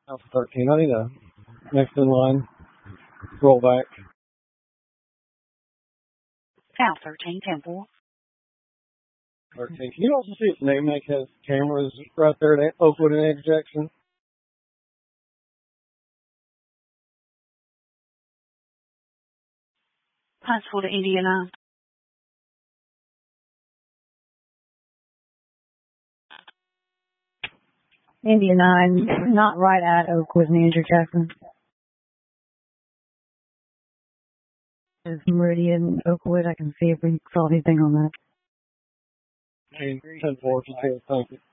Alpha 13. I need a next in line. Roll back. Alpha 13, Temple. 13. Can you also see if NAMEC has cameras right there at Oakwood and Edge Jackson? Possible to India 9. India 9, not right at Oakwood and Andrew Jackson. There's Meridian, Oakwood. I can see if we saw anything on that. 10-4, thank you.